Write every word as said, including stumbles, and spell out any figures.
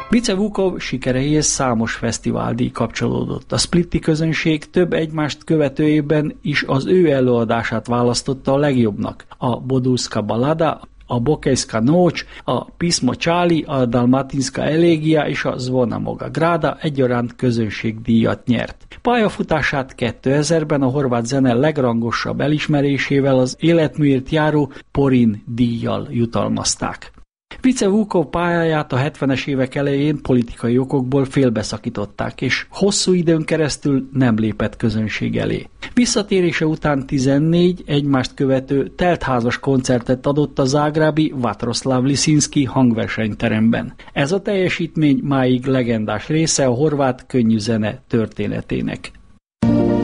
Vice Vukov sikereihez számos fesztiváldíj kapcsolódott. A splitti közönség több egymást követőjében is az ő előadását választotta a legjobbnak. A Bodulska balada, a Bokejska nocs, a Pismo Charlie, a Dalmatinska elegia és a Zvona Moga Grada egyaránt közönségdíjat nyert. Pályafutását kétezerben a horvát zene legrangosabb elismerésével, az életműért járó Porin díjjal jutalmazták. Vice Vukov pályáját a hetvenes évek elején politikai okokból félbeszakították, és hosszú időn keresztül nem lépett közönség elé. Visszatérése után tizennégy egymást követő teltházas koncertet adott a zágrábi Vatroslav Lisinski hangversenyteremben. Ez a teljesítmény máig legendás része a horvát könnyűzene történetének.